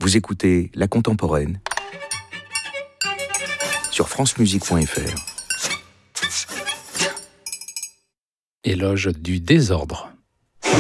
Vous écoutez La Contemporaine sur francemusique.fr. Éloge du désordre.